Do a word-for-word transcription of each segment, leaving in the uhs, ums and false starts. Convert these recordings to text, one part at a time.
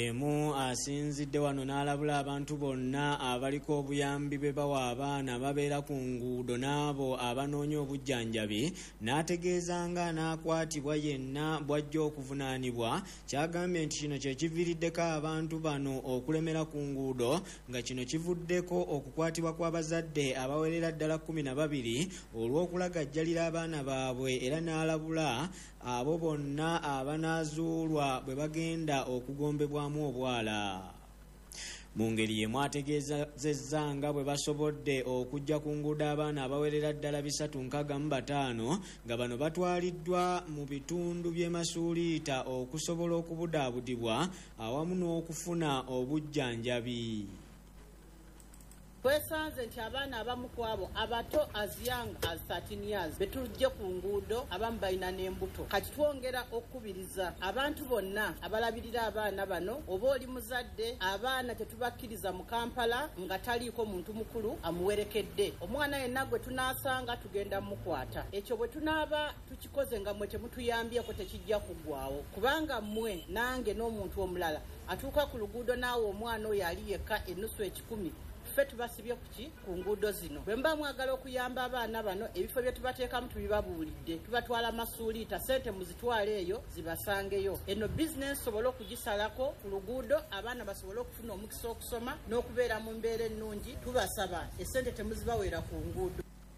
Emu asinzidde wano n'alabula abantu bonna abaliko obuyambi bwe bawa abaana ababeera ku nguudo n'abo abanoonya obujjanjabi, n'ategeeza nga n'akwatibwa yenna bw'ajja okuvunaanibwa. Kyagambye nti kino kye kiviiriddeko abantu bano okulemera ku nguudo, nga kino kivuddeko okukwatibwa kw'abazadde abawerera ddala kkumi na babiri olw'okulagajjalira abaana baabwe, era n'alabula abo bonna abanaazuulwa bwe bagenda okugombebwamu obwala. Mu ngeri y'emu ategeezezza nga bwe basobodde okujja ku nguudo abaana abawerera ddala bisatu nkaaga mu bataano nga bano batwaliddwa mu bitundu by'e Masuuliita okusobola okubudaabudibwa awamu n'okufuna obujjanjabi. Twesanze nti abaana abamu ku abo abato as young as thirteen years betujje ku nguudo abamu balina n'embuto. Kati twongera okubiriza abantu bonna abalabirira abaana bano, oba oli muzadde, abaana tetubakkiriza mu Kampala nga taliiko muntu mukulu amuwerekedde. Omwana yenna gwe tunaasanga tugenda mukwata. Ekyo bwe tunaaba tukikoze nga mwe temutuyambyeko tekijja kuggwaawo, kubanga mmwe nange n'omuntu omulala atuuka ku luguudo naawe omwana oyo ali yekka ennusu ekikumi, ffe tubasibye kuki ku nguudo zino. Bwe mba mwagala okuyamba abaana bano, ebifo bye tubateekamu tubibabuulidde, tubatwala Masuuliita, ssente muzitwale eyo zibasangeyo. Eno bizinensi sobole okugisalako ku luguudo, abaana basobole okufuna omukisa okusoma n'okubeera mu mbeera ennungi. Tubasaba essente temuzibaweera ku nguudo.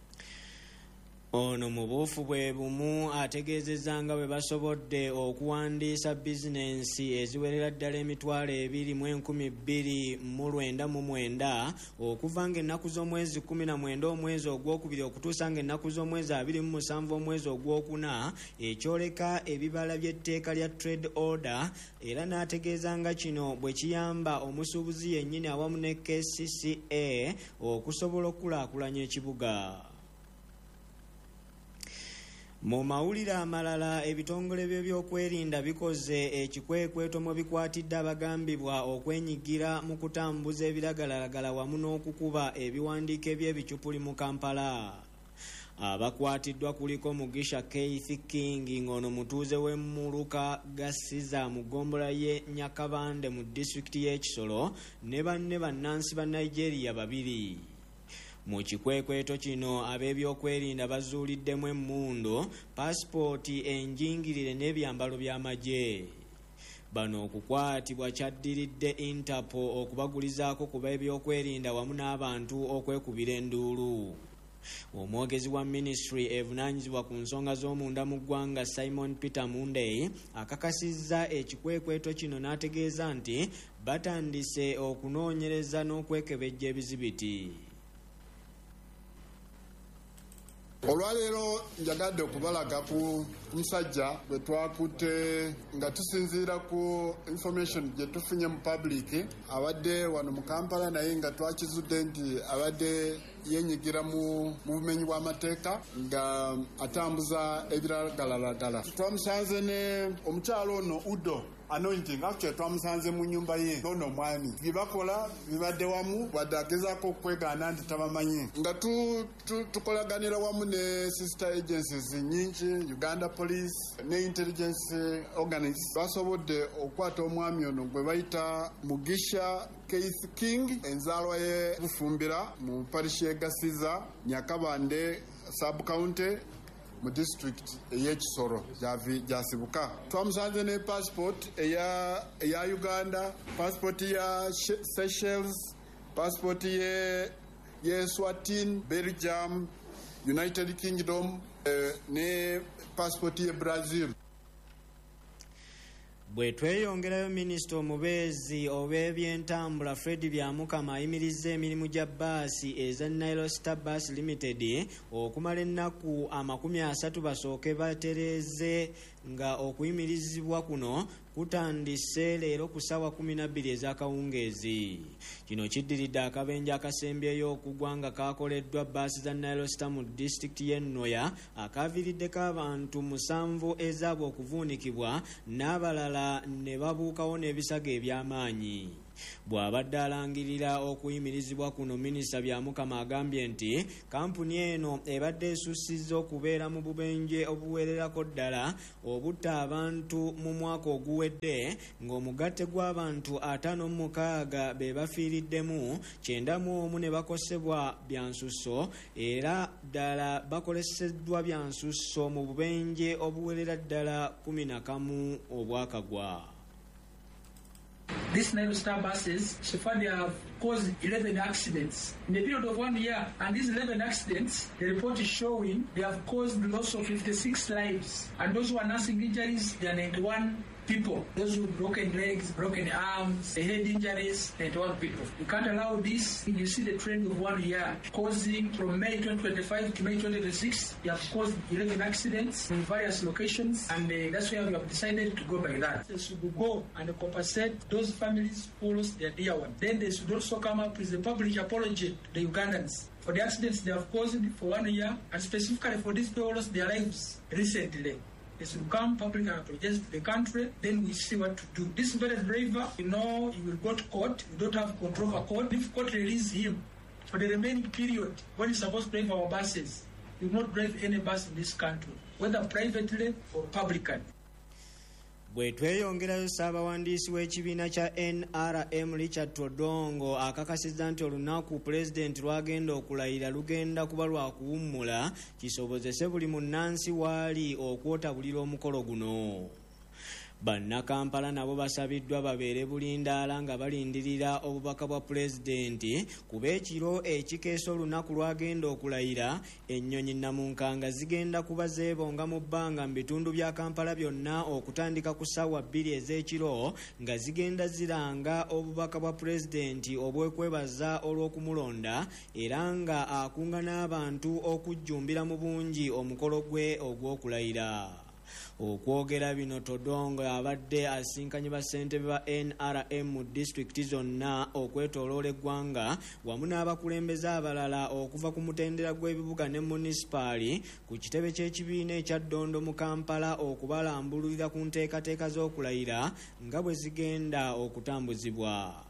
Ono mu buufu bwe bumu ategeezezza nga bwe basobodde okuwandiisa bizinensi eziwerera ddala emitwalo ebiri mu enkumi bbiri mu lwenda mu mwenda okuva ng'ennaku z'omwezi kkumi na mwenda omwezi ogwokubiri okutuusa ng'ennaku z'omwezi abiri mu musanvu omwezi ogwokuna, ekyoleka ebibala by'etteeka lya trade order, era n'ategeeza nga kino bwe kiyamba omusuubuzi yennyini awamu ne K C C A okusobola okukulaakulanya ekibuga. Mu mawulire amalala, ebitongole by'ebyokwerinda bikoze ekikwekweto mu bikwatidde abagambibwa okwenyigira mu kutambuza ebiragalalagala wamu n'okukuba ebiwandiiko eby'ebicupuli mu Kampala. Abakwatiddwa kuliko Mugisha Keith King ng'ono mutuuze w'e Muluka Gasiza mu ggombolola y'e Nyakabande mu disitulikiti y'e Kisoro ne banne bannansi ba Nigeria babiri. Mu kikwekweto kino ab'ebyokwerinda bazuuliddemu emmundu, paasipooti, enjingirire n'ebyambalo by'amagye. Bano okukwatibwa kyaddiridde Interpol okubagulizaako kuba ebyokwerinda wamu n'abantu okwekubira enduulu. Omwogezi wa minisitule evunaanyizibwa ku nsonga z'omunda mu ggwanga Simon Peter Mundey akakasizza ekikwekweto kino n'ategeeza nti batandise okunoonyereza n'okwekebejja ebizibiti. Olwaleero njagadde okubalaga ku musajja bwe twakutte nga tusinziira ku information gye tufunye mu public, abadde wano mu Kampala naye nga twakizudde nti abadde yenyigira mu bumenyi bw'amateeka nga atambuza ebiragalalagala. Twamusanze ne omukyalo ono Udo Anointing, actually twamusanze mu nnyumba ye n'ono omwami. Bye bakola bibadde wamu wadde agezaako okwegaana nti tabamanyi. Nga tukolaganira wamu ne sister agencies nyingi, Uganda Police ne intelligence organs, basobodde okukwata omwami ono gwe bayita Mugisha Keith King, enzaalwa ye Bufumbira mu parish y'e Gasiza, Nyakabande sub-county mu district ey'e Kisoro gyasibuka. Twamusanze ne passport eya eya Uganda, passport ya Seychelles, passport ye ye Swatini, Belgium, United Kingdom, eh, ne passport ye Brazil. Bwe tweyongerayo, minisita omubeezi ow'ebyentambula Fred Byamukama ayimirizza emirimu gya bbaasi eza Nile Star Bus Limited okumala ennaku amakumi asatu basooke batereeze, nga okuyimirizibwa kuno kutandise leero ku ssaawa kumi na bbiri ez'akawungeezi. Kino kiddiridde akabenje akasembyeyo okugwa nga kaakoleddwa bbaasi za Nile Star mu disitulikiti y'e Nnoya akaaviiriddeko abantu musanvu ezaabwe okuvuunikibwa n'abalala ne babuukawo n'ebisago eby'amaanyi. bw'abadde alangirira okuyimirizibwa kuno minisita Byamukama agambye nti kampuni eno ebadde esussizza okubeera mu bubenje obuwererako ddala obutta abantu mu mwaka oguwedde ng'omugatte gw'abantu ataano mu mukaaga be bafiiriddemu kyenda mu omu ne bakosebwa bya nsusso era ddala bakoleseddwa bya nsusso mu bubenje obuwerera ddala kumi na kamu obwakagwa. These Nile Star buses, so far they have caused eleven accidents in the period of one year, and these eleven accidents, the report is showing they have caused the loss of fifty-six lives, and those who are nursing injuries, they are ninety-one people. Those with broken legs, broken arms, head injuries, ninety-one people. You can't allow this. You see the trend of one year, causing from May twenty twenty-five to May twenty twenty-six, you have caused eleven accidents in various locations, and uh, that's why we have decided to go by that. They should go and compensate those families who lost their dear one. Then they should also come up with a public apology to the Ugandans for the accidents they have caused for one year, and specifically for these people who lost their lives recently. They should come public and apologize to the country, then we see what to do. This very driver, you know, he will go to court, we don't have control over court. If court release him for the remaining period, when he's supposed to drive our buses, he will not drive any bus in this country, whether privately or publicly. Bwe tweyongerayo Ssaabawandiisi w'ekibiina kya N R M Richard Todongo akakasizza nti olunaku pulezidenti lwagenda okulayira lugenda kuba lwa kuwummula kisobozese buli munnansi waali okwotabulira omukolo guno. Bannakampala nabo basabiddwa babeere bulindaala nga balindirira obubaka bwa pulezidenti kuba ekiro ekikeesa olunaku lwagenda okulayira ennyonyi namunkanga zigenda kuba zeebonga mu bbanga mu bitundu bya Kampala byonna okutandika ku ssaawa bbiri ez'ekiro nga zigenda ziranga obubaka bwa pulezidenti obw'okwebaza olw'okumulonda era nga akunga n'abantu okujjumbira mu bungi omukolo gwe ogw'okulayira. Okwogera bino Todongo abadde asinkanye ba ssentebe ba N R M mu disitulikiti zonna okwetooloola eggwanga wamu n'abakulembeze abalala okuva ku mutendera gw'ebibuga ne munisipaali ku kitebe ky'ekibiina ekya Ddondo mu Kampala okubalambululira ku nteekateeka z'okulayira nga bwe zigenda okutambuzibwa.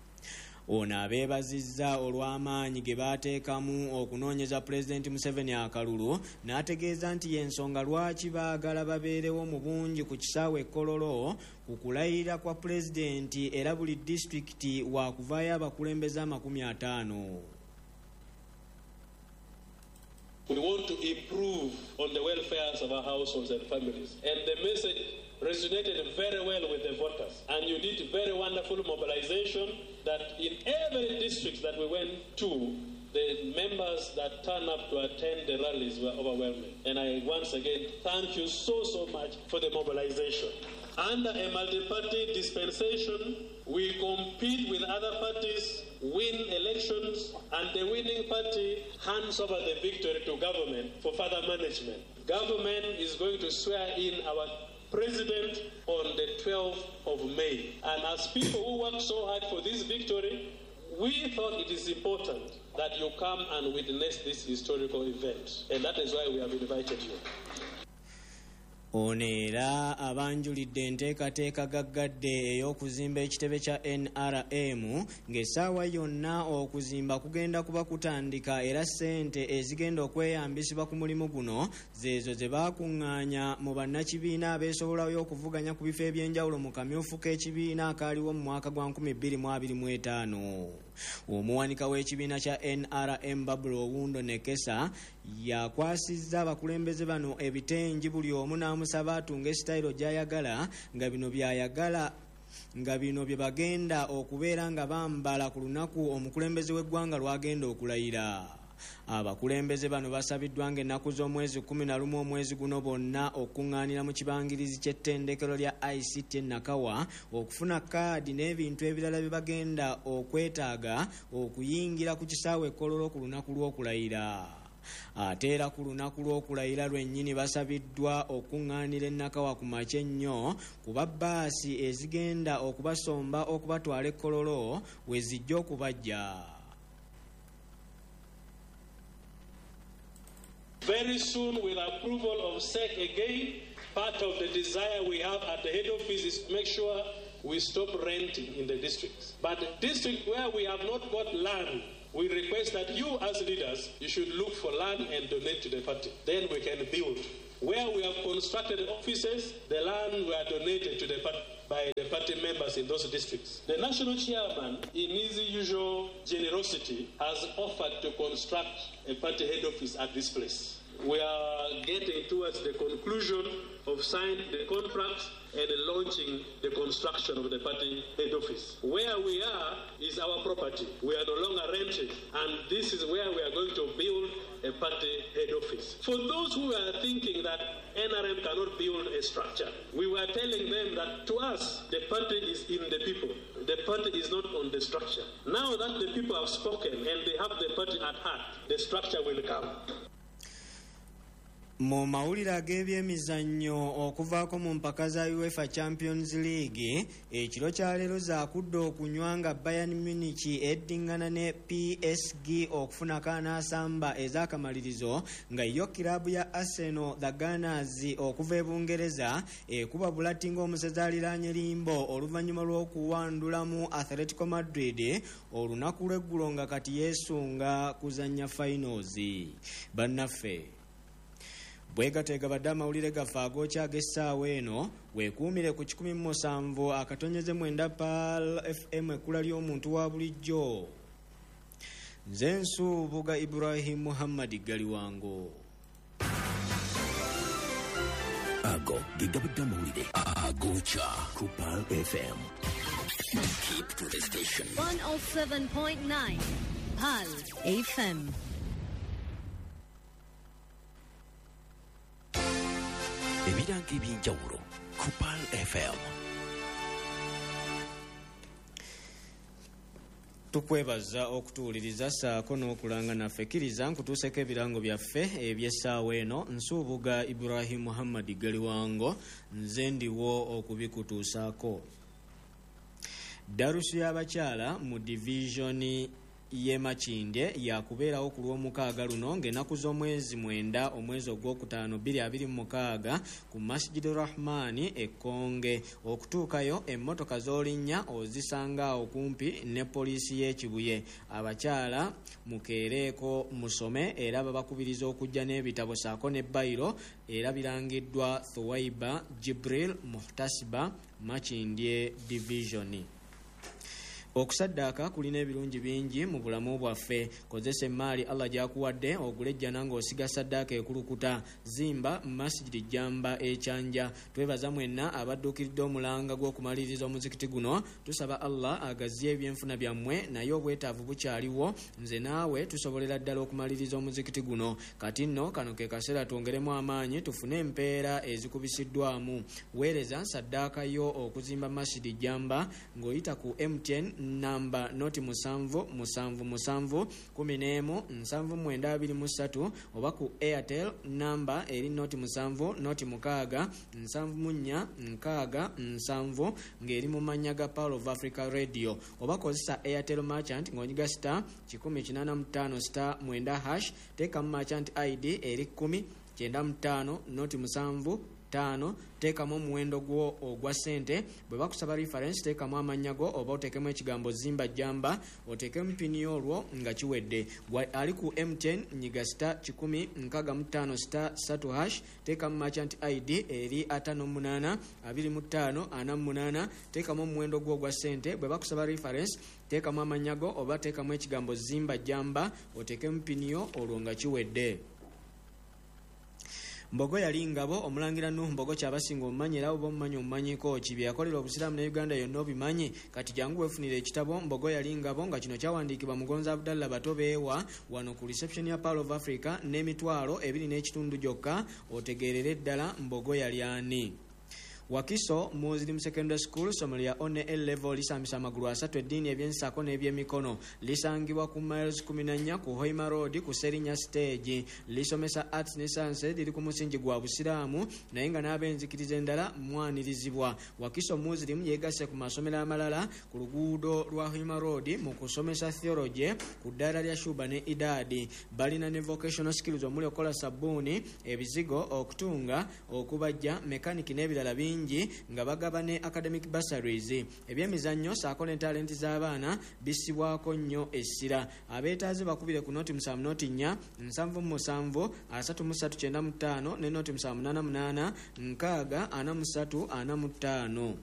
Ono abeebazizza olw'amaanyi ge baateekamu okunoonyeza Pulezidenti Museveni akalulu n'ategeeza nti y'ensonga lwaki baagala babeerewo mu bungi ku kisaawe Kololo ku kulayira kwa Pulezidenti era buli disitulikiti waakuvaayo abakulembeze amakumi ataano. We want to improve on the welfare of our households and families. And the message resonated very well with the voters. And you did very wonderful mobilization that in every district that we went to, the members that turned up to attend the rallies were overwhelming. And I once again thank you so, so much for the mobilization. Under a multi-party dispensation, we compete with other parties, win elections, and the winning party hands over the victory to government for further management. Government is going to swear in our president on the twelfth of May. And as people who work so hard for this victory, we thought it is important that you come and witness this historical event. And that is why we have invited you. Ono era abanjulidde enteekateeka gaggadde ey'okuzimba ekitebe kya N R M ng'essaawa yonna okuzimba kugenda kuba kutandika era ssente ezigenda okweyambisibwa ku mulimu guno zeezo ze baakuŋŋaanya mu bannakibiina abeesobolayo okuvuganya ku bifo eby'enjawulo mu kamyufu k'ekibiina akaaliwo mu mwaka gwa nkumi bbiri mu abiri mu etaano. Omuwanika w'ekibiina kya N R M Babula Owundo Nekesa yakwasizza abakulembeze bano ebitengi buli omu n'amusaba atunga esitayiro gy'ayagala nga bino by'ayagala nga bino bye bagenda okubeera nga bambala ku lunaku omukulembeze w'eggwanga lwagenda okulayira. Abakulembeze bano basabiddwa ng'ennaku z'omwezi kumi na lumu omwezi guno bonna okuŋŋaanira mu kibangirizi ky'ettendekero lya I C T Nakawa okufuna kaadi n'ebintu ebirala bye bagenda okwetaaga okuyingira ku kisaawe Kololo ku lunaku lw'okulayira. Ate era ku lunaku lw'okulayira lwennyini basabiddwa okuŋŋaanira e Nakawa ku makya ennyo kuba bbaasi ezigenda okubasomba okubatwala e Kololo we zijja okubajja. Very soon, with approval of S E C again, part of the desire we have at the head office is to make sure we stop renting in the districts. But the district where we have not got land, we request that you as leaders, you should look for land and donate to the party. Then we can build. Where we have constructed offices, the land were donated to the party by the party members in those districts. The national chairman, in his usual generosity, has offered to construct a party head office at this place. We are getting towards the conclusion of signing the contracts and launching the construction of the party head office. Where we are is our property. We are no longer renting, and this is where we are going to build a party head office. For those who are thinking that N R M cannot build a structure, we were telling them that to us, the party is in the people. The party is not on the structure. Now that the people have spoken and they have the party at heart, the structure will come. Mu mawulire ag'ebyemizannyo okuvaako mu mpaka za UEFA Champions League, ekiro kya leero zaakudde okunywa nga Bayern Munich eddingana ne P S G okufunako anaasamba ez'akamalirizo, nga yo kiraabu ya Arsenal the Gunners okuva e Bungereza ekuba Bulatinga omusezi aliraanye limbo oluvannyuma lw'okuwandulamu Atletico Madrid olunaku lw'eggulo nga kati yeesunga kuzannya finals. Bannaffe bwegateega badde amawulire gaffe ag'okya ag'essaawa eno, weekuumire ku kikumi mu musanvu akatonyeze mwenda P A L F M ekkula ly'omuntu wa bulijjo. Nze Nsuubuga Ibrahim Muhammad Galiwango. Ago gigabadde amawulire ag'okya ku P A L F M. Keep to the station. one oh seven point nine P A L F M. Ebiranga eby'enjawulo ku P A L F M. Tukwebaza okutuwuliriza saako n'okulanga naffe. Kkiriza nkutuuseko ebirango byaffe eby'essaawa eno. Nsuubuga Ibrahim Muhammad Galiwango nze ndiwo okubikutuusaako. Darusu y'abakyala mu divisioni ye Makindye yakubeerawo ku lw'omukaaga luno ng'ennaku z'omwezi mwenda omwezi ogwokutaano bbiri abiri mu mukaaga ku Masjid Rahmani e Konge. Okutuukayo emmotoka z'olinnya ozisanga awo kumpi ne poliisi y'e Kibuye. Abakyala mukeereeko musome era babakubiriza okujja n'ebitabo saako ne bayiro, era birangiddwa Thuwaiba Jibril Muhtasiba Makindye divisioni. Okusaddaaka kulina ebirungi bingi mu bulamu bwaffe. Kozesa emmaali Allah gy'akuwadde ogule ejjana ng'osiga saddaaka ekulukuta. Zimba masjidi jjamba ekyanja. Twebaza mwenna abadduukiridde omulanga gw'okumaliriza omuzikiti guno. Tusaba Allah agazzye ebyenfuna byammwe, naye obwetaavu bukyaliwo. Nze naawe tusobolera ddala okumaliriza omuzikiti guno. Kati nno kano ke kaseera twongeremu amaanyi tufune empeera ezikubisiddwamu. Weereza saddaaka yo okuzimba masjidi jjamba ng'oyita ku M T N namba noti musanvu musanvu musanvu kumi n'emu nsanvu mwenda abiri mu ssatu, oba ku Airtel namba eri noti musanvu noti mukaaga nsanvu mu nnya nkaaga nsanvu ng'eri mu mannya ga Power of Africa Radio, oba kozesa Airtel Merchant ng'onyiga star kikumi kinaana mu ttaano star mwenda hash, teekamu Merchant I D eri kumi kyenda mu ttaano noti musanvu tano, teekamu omuwendo gwo ogwa ssente. Bwe bakusaba reference teekamu amannya go oba oteekemu ekigambo zimba jjamba, oteekemu pini olwo nga kiwedde. Gwe ali ku M T N nyiga star kikumi nkaaga mu ttaano star ssatu hash, teekamu Merchant I D eri ataano munaana abiri mu ttaano ana munaana, teekamu omuwendo gwo ogwa ssente. Bwe bakusaba reference teekamu amannya go oba teekamu ekigambo zimba jjamba, oteekemu pini yo olwo nga kiwedde. Mbogo yali ngabo omulangira Nuhu Mbogo kyabasinga omumanyi era oba omumanyi omumanyiko ki bye yakolera obusiraamu ne Uganda yonna obimanyi. Kati jangu weefunire ekitabo Mbogo yali ngabo nga kino kyawandiikibwa Mugonza Abdallah Batobeewa wano ku reception ya Power of Africa n'emitwalo ebiri n'ekitundu gyokka otegeerere ddala Mbogo yali ani. Wakiso Muslim Secondary School somo lya one L level lisambisa amagulu asatu eddiini ebyensako n'ebyemikono lisangibwa ku miles kumi na nnya ku Hoima Road ku Serinya Stage. Lisomesa arts ne science liri ku musingi gwa busiraamu naye nga n'ab'enzikiriza endala mwanirizibwa. Wakiso Muslim yeegasse ku masomero amalala ku luguudo lwa Hoima Road mu kusomesa theology ku ddaala lya Shuba ne Idadi. Balina ne vocational skills omuli okukola sabbuuni, ebizigo, okutunga, okubajja, mekaniki n'ebirala bingi nnyingi nga bagaba ne academic bursaries. Ebyemizannyo saako ne talenti z'abaana bissibwako nnyo essira. Abeetaaze bakubire ku noti musanvu noti nnya nsanvu mu musanvu asatu mu ssatu kyenda mu ttaano ne noti musanvu munaana munaana nkaaga ana mu ssatu ana mu ttaano.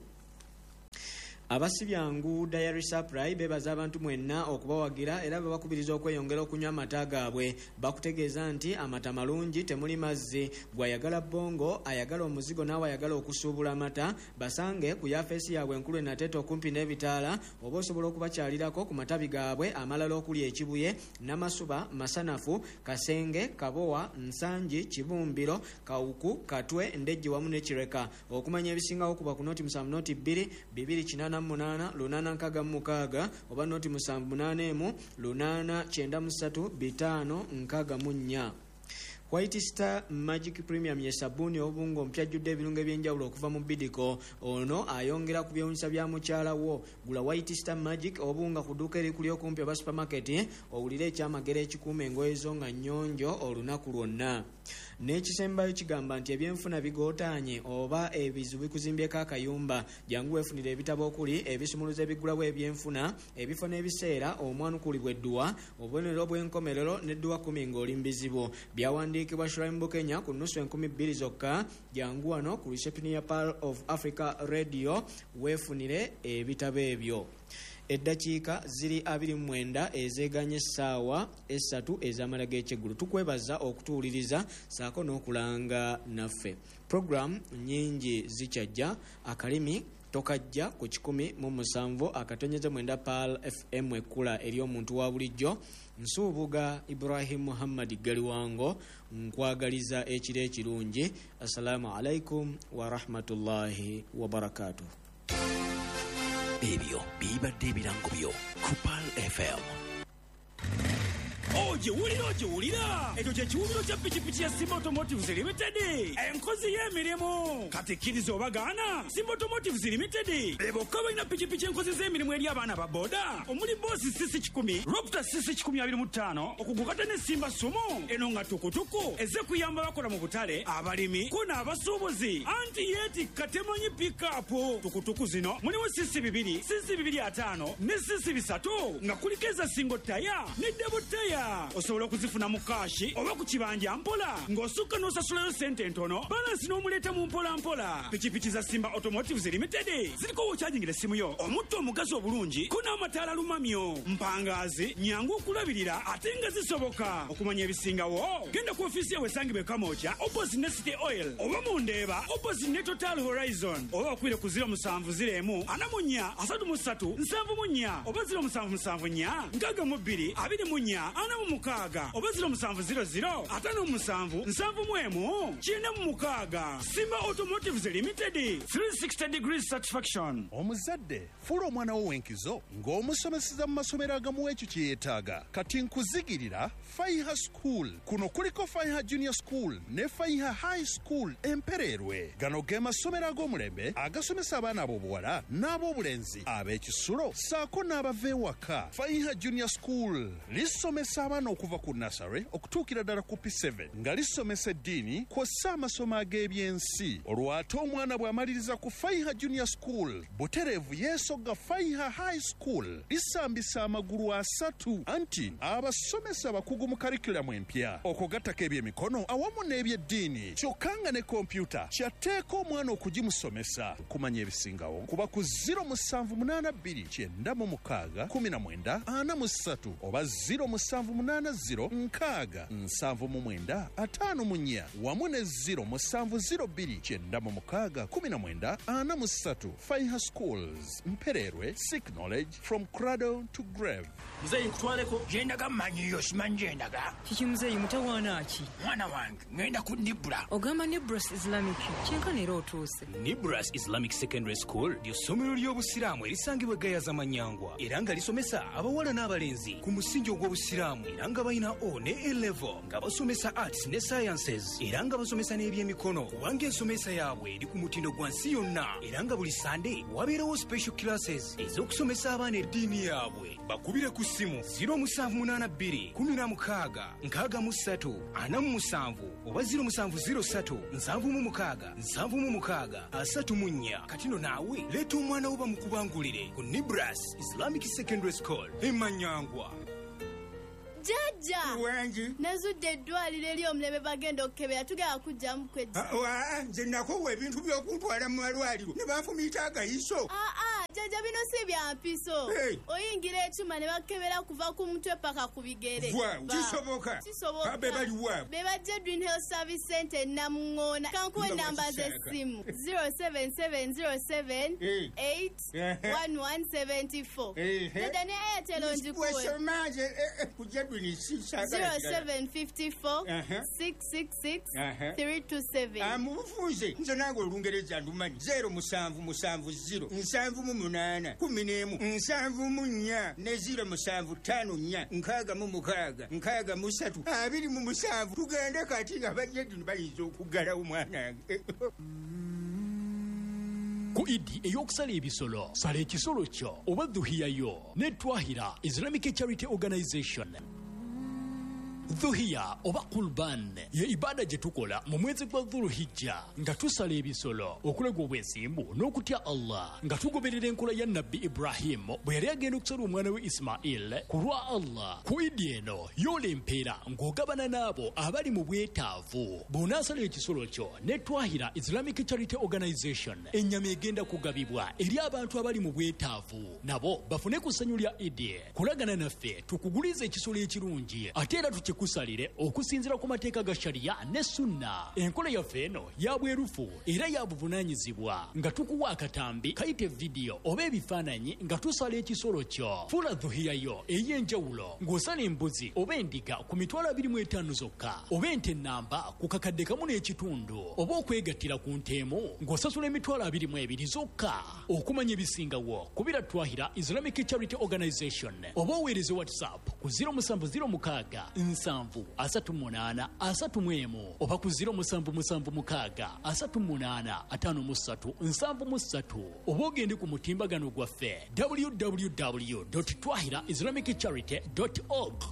Abasibyangu Diary Supply bebaza abantu mwenna okubawagira era babakubiriza okweyongera okunywa amata gaabwe. Bakutegeeza nti amata malungi temuli mazzi. Gwayagala bongo ayagala omuzigo naawe ayagala okusuubula amata basange ku yafeesi yaabwe enkulu enateeta okumpi n'ebitaala oba osobola okubakyalirako ku matabi gaabwe amalala okuli ekibuye Namasuba Masanafu Kasenge Kabowa Nsangi Kibumbiro Kawuku Katwe Ndejje wamu ne Kireka. Okumanya ebisingawo kuba ku noti musanvu noti bbiri bibiri kinaana munana lunana nkaga mukaaga oba noti musanvu munana emu lunana kyenda musatu bitaano nkaga munya. White Star Magic Premium ye sabuni obungo ompyajjudde ebirungo ebyenjawulo okuva mu Bidiko. Ono ayongera ku byewunyisa bya mukyala wo. Gula White Star Magic obunga ku dduuka erikuli okumpi oba supermarket owulire ekyamagero ekikuuma engoye zo nga nnyonjo olunaku lwonna. N'ekisembayo kigamba nti ebyenfuna bigootaanye oba ebizu bikuzimbyeko akayumba. Jangu weefunira ebitabo okuli ebisumuluzo ebigulawo ebyenfuna ebifo n'ebiseera omwanukulibwa edduwa obubonero bw'enkomerero n'edduwa kumi ng'oli mu bizibu. Byawandiikibwa Shrine Bukenya ku nnusu enkumi bbiri zokka. Jangu wano ku reception ya Pearl of Africa Radio weefunire ebitabo ebyo. Eddakiika ziri abiri mu mwenda ezeeganye essaawa essatu ez'amala g'ekyeggulu. Tukwebaza okutuwuliriza saako n'okulanga naffe. Program nnyingi zikyajja. Akalimi tokajja ku kikumi mu musanvu akatonyeze mwenda Pearl F M ekkula eri omuntu wa bulijjo. Nsuubuga Ibrahim Muhammad Galiwango nkwagaliza ekiro ekirungi. Assalamu alaikum wa rahmatullahi wa barakatuh. Ebyo bibadde ebirango byo ku Pearl F M. Oje wulira oje wulira ekyo kye kiwumiro kya pikipiki ya Simba Automotives Limited enkozi y'emirimu kati kkiriza obagaana. Simba Automotives Limited bokka balina pikipiki enkozi z'emirimu eri abaana ba boda omuli boosi sisi kikumi Ropta sisi kikumi abiri mu ttaano okugukata ne Simba Sumo eno nga tukutuku eze kuyamba bakola mu butale abalimi ko n'abasuubuzi anti yeeti katemanyi pikapu tukutuku zino mulimu sisi bibiri sisi bibiri ataano ne sisi bisatu nga kuliko eza singo taya ne debo taya. Osobola okuzifuna mu kaashi oba ku kibanja mpola ng'osukka n'osasulayo sente ntono balansi n'omuleeta mu mpola mpola. Pikipiki za Simba Automotives Limited ziriko wokyajingira essimu yo omutto omugazi obulungi ko n'amataala lumamyo mpangaazi nyangu okulabirira ate nga zisoboka. Okumanya ebisingawo genda ku ofiisi yawe esangibwa Kamooja opposite ne City Oil oba mu Ndeeba opposite ne Total Horizon oba wakwire ku ziro musanvu ziro emu ana mu nnya asatu mu ssatu nsanvu mu nnya oba ziro musanvu musanvu nnya nkaaga mu bbiri abiri mu nnya ana mu mukaaga oba ziro musanvu ziro ziro ataano mu musanvu nsanvu mu emu kyenda mu mukaaga. Simba Automotives Limited three sixty degrees satisfaction. Omuzadde fuula omwana wo w'enkizo ng'omusomeseza mu masomero agamuwa ekyo kye yeetaaga. Kati nkuzigirira Faiha School. Kuno kuliko Faiha Junior School ne Faiha High School Empererwe. Gano ge masomero ag'omulembe agasomesa abaana ab'obuwala n'ab'obulenzi ab'ekisulo saako n'abava ewaka. Faiha Junior School lisomesa abaana okuva ku nasare okutuukira ddala ku P seven nga lisomesa eddiini kw'ossa amasomo ag'ebyensi. Olwo ate omwana bw'amaliriza ku Faiha Junior School butereevu yeesogga Faiha High School lisambisa amagulu asatu anti abasomesa abakugu mu karikulamu empya okugattako ebyemikono awamu n'ebyeddiini kyokka nga ne kompyuta kyatteeka omwana okugimusomesa. Kumanya ebisingawo kuba ku ziro musanvu munaana bbiri kyenda mu mukaaga kumi na mwenda ana mu ssatu oba ziro musanvu munaana ziro nkaaga nsanvu mu mwenda ataano mu nnya wamu ne ziro musanvu ziro bbiri kyenda mu mukaaga kumi na mwenda ana mu ssatu. Faiha Schools Mpererwe. Seek knowledge from cradle to grave. Muzeyi nkutwaleko gyendaga mmanyiyo simanyi gyendaga kiki muzeyi mutawaana ki mwana wange ngenda ku Nibra. Ogamba Nibras Islamic kyenkana era otuuse. Nibras Islamic Secondary School ly'essomero ly'obusiraamu erisangibwa Gayaza Manyangwa era nga lisomesa abawala n'abalenzi ku musingi ogw'obusiraamu era era nga balina O ne A level nga basomesa arts ne sciences era nga basomesa n'ebyemikono kubanga ensomesa yaabwe eri ku mutindo gwa nsi yonna era nga buli Sunday wabeerawo special classes ez'okusomesa abaana eddiini yaabwe. Bakubire ku ssimu zero seven eight two one zero six six three ana mu musanvu oba zero seven zero three nsanvu mu mukaaga nsanvu mu mukaaga asatu mu nnya. Katino naawe leeta omwana wo bamukubangulire ku Nibras Islamic Secondary School Emanyangwa. Jaja wangi nazudde eddwaliro eri omulebe bagenda okukebera tugenda kujjamu kwedda. Nze nakowa ebintu by'okuntwala mu malwaliro ne banfumiita agayiso. Aa jaja bino si bya mpiso. Oyingira ekyuma ne bakebera kuva ku mutwe paka ku bigere. Kisoboka. Kisoboka. Abe bali wa. Be bajja Dream Health Service Center Namungoona. Kankuwe namba z'essimu zero seven seven zero seven eight one one seven four. Dada ne Airtel onjikuwe. Wesomaje kujja zero seven five four six six six three two seven. Amufunze nze nange olungereza ndumanyi zero musanvu musanvu zero nsanvu mu munana kumi n'emu nsanvu mu nnya ne zero musanvu ttaano nnya nkaaga mu mukaaga nkaaga mu ssatu abiri mu musanvu. Tugende kati nga bajjeddini bayinza okuggalawo omwanange. Ku Idi ey'okusala ebisolo sala ekisolo kyo oba dhuhiya yo ne Twahira Islamic Charity Organization. Dhuhiya oba Qurban ye ibada gye tukola mu mwezi gwa Dhulhijja nga tusala ebisolo okulega obwesimbu n'okutya Allah nga tugoberera enkola ya Nabbi Ibrahim bwe yali agenda okusala omwana we Ismail ku lwa Allah. Ku Idi eno yoola empeera ng'ogabana n'abo abali mu bwetaavu. Bw'onaasala ekisolo kyo ne Twahira Islamic Charity Organization ennyama egenda kugabibwa eri abantu abali mu bwetaavu nabo bafune ku ssanyu lya Idi. Kulagana naffe tukuguliza ekisolo ekirungi ate era tukikusalire okusinziira ku mateeka ga sharia ne sunna. Enkola yaffe eno ya bwerufu era ya buvunaanyizibwa nga tukuwa akatambi kayite vidiyo oba ebifaananyi nga tusala ekisolo kyo. Fula dhuhiya yo ey'enjawulo ng'osala embuzi oba endiga ku mitwalo abiri mu etaano zokka oba ente ennamba ku kakadde kamu n'ekitundu oba okwegattira ku nteemu ng'osasula emitwalo abiri mu ebiri zokka. Okumanya ebisingawo kubira Twahira Islamic Charity Organization oba oweereze WhatsApp ku zero seven zero six nsanvu asatu munaana asatu mu emu oba ku zero musanvu musanvu mukaaga asatu munaana ataano mu ssatu nsanvu mu ssatu oba ogende ku mutimbagano gwaffe w w w dot twahira islamic charity dot org.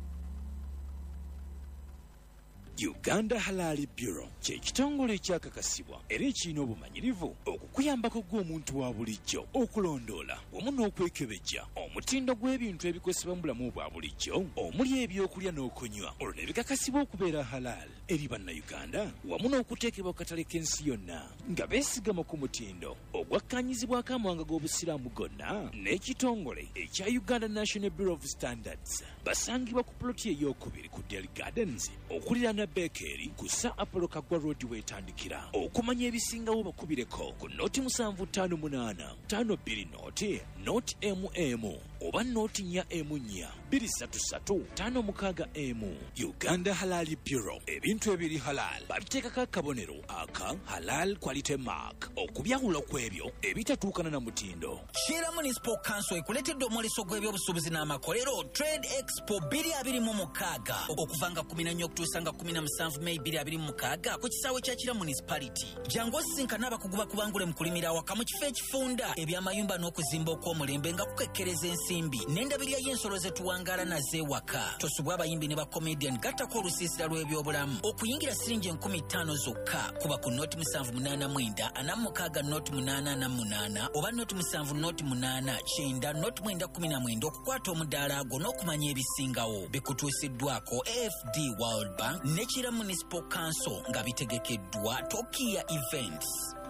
Uganda Halali Bureau kye kitongole ekyakakasibwa era ekirina obumanyirivu okukuyambako gw'omuntu wa bulijjo okulondoola wamu n'okwekebejja omutindo gw'ebintu ebikozesebwa mu bulamu bwa bulijjo omuli ebyokulya n'okunywa olwo ne bikakasibwa okubeera halal eri bannayuganda wamu n'okuteekebwa ku katale k'ensi yonna nga beesigama ku mutindo ogwakkaanyizibwako amawanga g'obusiraamu gonna n'ekitongole ekya Uganda National Bureau of Standards. Basangibwa ku ploti ey'okubiri ku Delhi Gardens okuliraana Bekeri ku Sir Apollo Kagwa Road wetandikira. Okumanya ebisingawo bakubireko ku noti musanvu ttaano munaana ttaano bbiri noti noti emu emu oba noti nnya emu nnya bbiri ssatu ssatu ttaano mukaaga emu. Uganda Halali Bureau, ebintu ebiri halal babiteekako akabonero aka halal quality mark okubyawula ku ebyo ebitatuukana na mutindo. Shira Municipal Council ekuleetedde omwoleso gw'ebyobusuubuzi n'amakolero Trade Expo bbiri abiri mu mukaaga okuvanga kumi na nnya okutuusa nga kumi na musanvu May bbiri abiri mu mukaaga ku kisaawe kya Kira Municipality. Jangu osisinkana abakugu bakubangule mu kulimira awaka mu kifo ekifunda ebyamayumba n'okuzimba okw'omulembe nga kukekkereza ensimbi n'endabirira y'ensolo ze tuwangaala nazo ewaka. Tosubwa abayimbi ne bakomedian gattako olusiisira lw'ebyobulamu okuyingira siringi enkumi ttaano zokka kuba ku noti musanvu munaana mwenda ana mu mukaaga noti munaana ana munaana oba noti musanvu noti munaana kyenda noti mwenda kumi na mwenda okukwata omudaala agwo n'okumanya ebisingawo. Bikutuusiddwako A F D World Bank ne Kira Municipal Council nga bitegekeddwa Tokia Events.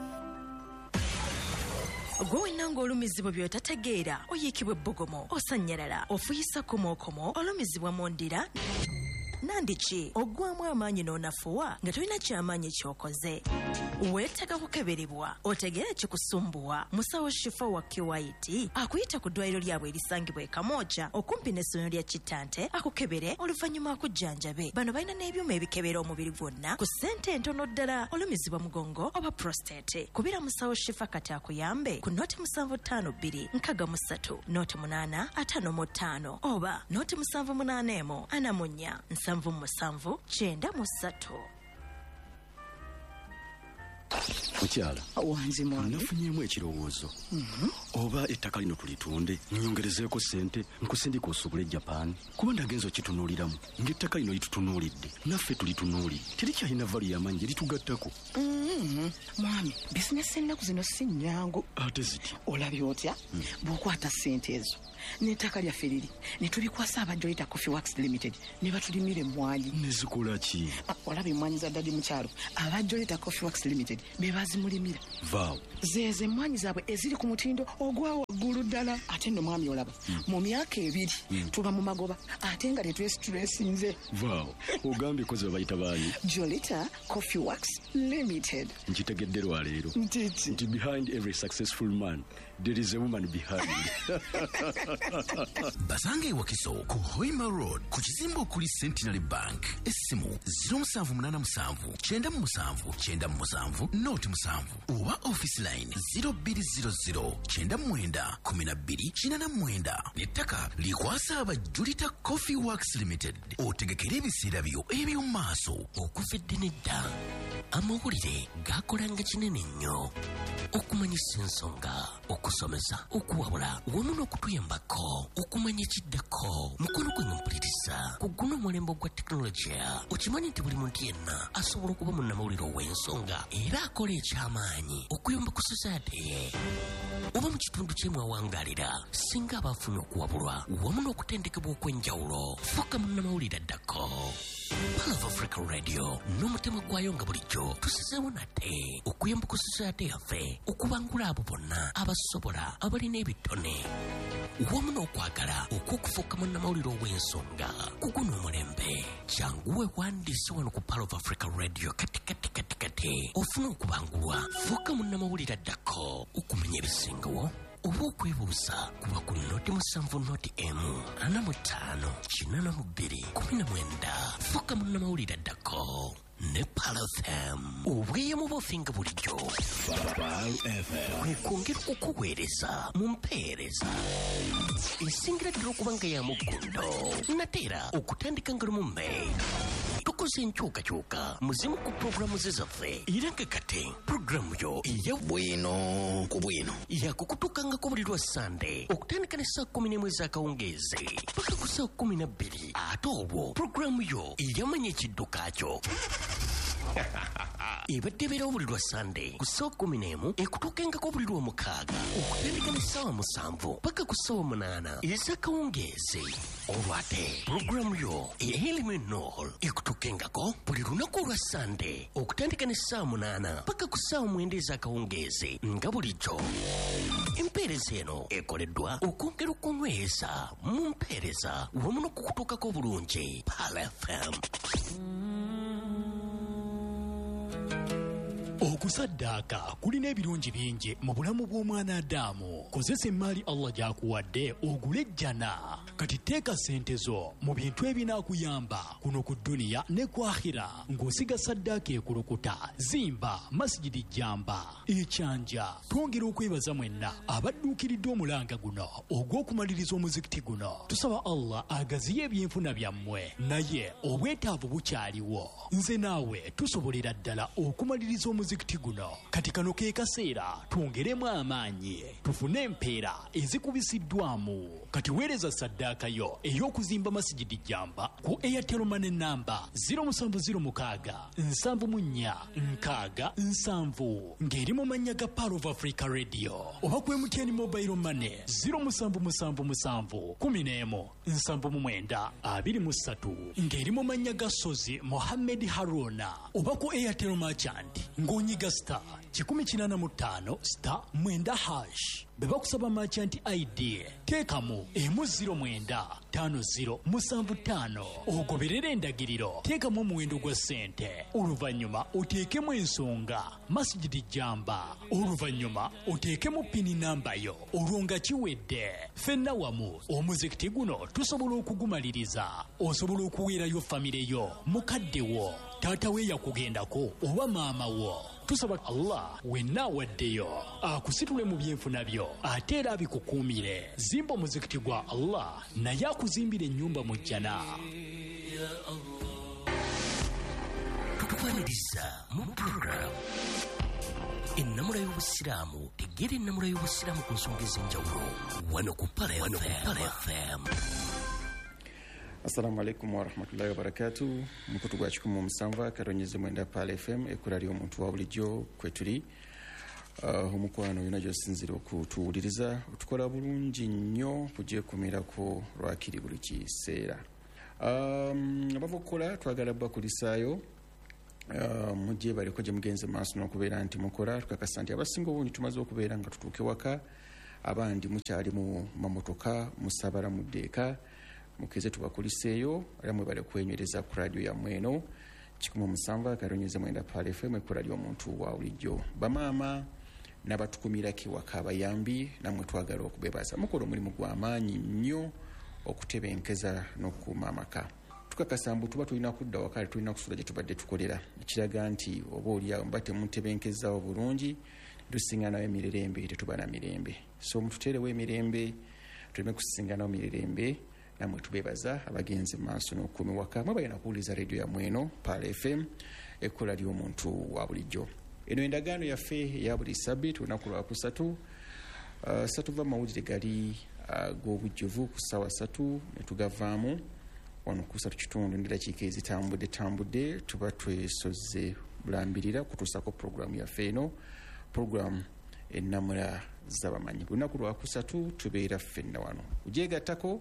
Gwe wenanga olumizibwa by'otategeera oyiikibwa ebbogomo osanyalala ofuyisa komokomo olumizibwa mu ndira nandiki ogwamu amaanyi n'onafuwa nga tolina kyamaanyi ky'okoze. Weetaaga kukeberebwa otegeere kikusumbuwa. Musawo Shifa wa Kiwaiti akuyita ku ddwaliro lyabwe erisangibwa e Kamooja okumpi n'essomero lya Kitante akukebere oluvannyuma akujjanjabe. Bano balina n'ebyuma ebikebera omubiri gwonna ku ssente entono ddala olumizibwa mugongo oba prostate. Kubira Musawo Shifa kati akuyambe ku noti musanvu ttaano bbiri nkaaga mu ssatu noti munaana ataano mu ttaano oba noti musanvu munaana emu ana mu nnya nsanvu mu musanvu kyenda mu ssatu. Mukyala wanzi mwami nafunyemu ekirowoozo oba ettaka lino tulitunde nyongerezeeko ssente nkusindika osubule Japan kuba ndagenza okitunuuliramu ng'ettaka lino litutunuulidde naffe tulitunuulire terikyalina valu y'amaanyi gye litugattako. mwami bizinesi ennaku zino si nnyangu ate ziti olabye otya bw'okwata ssente ezo n'ettaka lyaffe liri ne tulikwasa abajolita Coffee Works Limited ne batulimira emmwanyi. ne zikola ki? olaba emmwanyi za ddadi mukyalo abajolita Coffee Works Limited be bazimulimira vaawo zeeze emmwanyi zaabwe eziri ku mutindo ogwa waggulu ddala. ate nno mwami olaba mu myaka ebiri tuba mu magoba ate nga tetwesitulesinze. vaawo ogambye kozi babayita baani? Jolita Coffee Works Limited. nkitegedde lwaleero ntiki nti behind every successful man there is a woman behind. Basanga e Wakiso ku Hoima Road ku kizimbe okuli Centenary Bank. Essimu zero seven eight seven seven nine seven seven seven noti musanvu oba office line zero two zero zero nine nine one two nine nine. Nettaka likwasa abajulita Coffee Works Limited. Otegekera ebiseera byo eby'omu maaso okuva eddene dda. Amawulire gakolanga kinene nnyo okumanyisa ensonga okusomesa okuwabula wamu n'okutuyambako okumanya ekiddako mukono gwe mpuliriza ku guno omulembe gwa tekinologiya. Okimanyi nti buli muntu yenna asobola okuba munnamawulire ow'ensonga era akola ekyamaanyi okuyamba ku society ye oba mu kitundu kyemwawangaalira singa abafunye okuwabulwa wamu n'okutendekebwa okw'enjawulo. Fuka munnamawulire addako. Pal of Africa Radio n'omutima gwayo nga bulijjo tusizeewo nate okuyamba ku society yaffe okubangula abo bonna abasobola abalina ebitone wamu n'okwagala okw'okufuuka munnamawulire ow'ensonga ku guno omulembe. Kyanguwe wandiise wano ku Pal of Africa Radio kati kati kati kati ofuna okubangulwa. Fuuka munnamawulire addako okumanya ebisingawo oba okwebuuza kuba ku noti musanvu noti emu ana mu ttaano kinaana mu bbiri kumi na mwenda. Fuuka munnamawulire addako ne Pal F M. Obweyamo bwofinga bulijjo Pal F M wekwongera okukuweereza mu mpeereza esingira ddala okuba nga ya muggundo nateera okutandika nga lumu May. Tukoze enkyukakyuka muzimu ku puroguramu ze zaffe era nga kati puroguramu yo eya bwino ku bwino yakukutukangako buli lwa Sande okutandika ne saa kumi n'emu ez'akawungeezi paka ku saa kumi na bbiri. Ate olwo puroguramu yo eyamanya ekidduka kyo ebadde ebeerawo buli lwa Sande ku ssaawa kumi n'emu ekutuukengako buli lwa mukaaga okutandika ne ssaawa musanvu paka ku ssaawa munaana ez'akawungeezi. Olwo ate puroguramu yo ey'Elimu Enool ekutuukengako buli lunaku olwa Sande okutandika ne ssaawa munaana paka ku ssaawa mwenda ez'akawungeezi nga bulijjo. Empeereza eno ekoleddwa okwongera okunyweza mu mpeereza wamu n'okukutuukako obulungi. Pal F M. Okusaddaaka kulina ebirungi bingi mu bulamu bw'omwana Adamu. Kozesa emmaali Allah gy'akuwadde ogule ejjana. Kati teeka ssente zo mu bintu ebinaakuyamba kuno ku dduniya ne ku akhira ng'osiga saddaaka ekulukuta. Zimba masjidi Jamba ekyanja. Twongera okwebaza mwenna abadduukiridde omulanga guno ogw'okumaliriza omuzikiti guno. Tusaba Allah agaziye ebyenfuna byammwe naye obwetaavu bukyaliwo. Nze naawe tusobolera ddala okumaliriza omuzikiti guno. Kati kano ke kaseera twongeremu amaanyi tufune empeera ezikubisiddwamu. Kati weereza saddaaka yo ey'okuzimba masjidi Jamba ku Airtel Money namba zero seven zero six seven mu nnya nkaaga nsanvu ng'eri mu mannya ga Pal of Africa Radio oba ku M T N Mobile Money zero seven seven seven kumi n'emu nsanvu mu mwenda abiri mu ssatu ng'eri mu mannya ga Sozi Mohammed Haruna oba ku Airtel Merchant ng'onyiga oyiga star kikumi kinana mu ttaano star mwenda hash be bakusaba merchant I D teekamu emu ziro mwenda ttaano ziro musanvu ttaano ogoberera endagiriro teekamu omuwendo gwa ssente oluvannyuma oteekemu ensonga masjidi jamba oluvannyuma oteekemu pini nambayo olwo nga kiwedde ffenna wamu omuzikiti guno tusobola okugumaliriza osobola okuweerayo famire yo mukadde wo taata we yakugendako oba maama wo tusaba Allah wenna awaddeyo akusitule mu byenfuna byo ate era abikukuumire zimba omuzikiti gwa Allah naye akuzimbira ennyumba mu jjana. tukufaniriza mu program ennamula y'obusiraamu tegeera ennamula y'obusiraamu ku nsonga ez'enjawulo wano ku Pala F M. Assalamu alaikum warahmatullahi wabarakatuh. Mukutu gwa kikumi mu musanvu akaronyeze mwenda Pala F M ekula ly'omuntu wa bulijjo kwe tuli. Uh, omukwano yona gy'osinzira okutuwuliriza tukola bulungi nnyo kugyekumiraku lwakiri buli kiseera. Um, abava okukola twagala bakulisaayo uh, mujje baliko gye mugenze maaso n'okubeera nti mukola tukakasa nti abasinga obungi tumaze okubeera nga tutuuke waka abandi mukyali mu mamotoka musabala mu ddeeka mukeze tubakuliseeyo era mwebale kwenywereza ku radio yammwe eno kikumi mu musanvu akaronyeze mwenda Pala F M ekkola ly'omuntu wa bulijjo. Bamaama n'abatukumira kiwaka abayambi namwe twagala okubebaza mukola omulimu gw'amaanyi nnyo okutebenkeza n'okukuuma amaka. Tukakasa mbu tuba tulina kudda wakale tulina kusula gye tubadde tukolera ekiraga nti oba oliawo mba temutebenkezaawo bulungi tusinganawo emirerembe tetuba na mirembe. So mututeerewo emirembe tuleme kusinganawo mirerembe namwe tubebaza abagenzi maaso n'okukuumi waka mwe balina kuwuliza radio yammwe eno Pala F M ekkola ly'omuntu wa bulijjo. Eno endagaano yaffe eya buli ssabbiiti olunaku lwakusatu uh, satuva mawulire gali uh, g'obujjuvu ku ssaawa ssatu ne tugavaamu wano ku ssatu kitundu n'eddakiika ezitambudde tambudde tuba twesoze bulambirira kutuusako puroguramu yaffe eno puroguramu ennamula z'abamanyi. Olunaku lwakusatu tubeera ffenna wano ugyegattako